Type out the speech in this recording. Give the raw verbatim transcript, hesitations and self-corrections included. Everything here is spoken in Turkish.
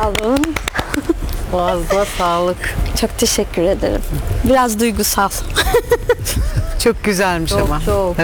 Sağ olun. Boğazına sağlık. Çok teşekkür ederim. Biraz duygusal. Çok güzelmiş ama. Çok çok.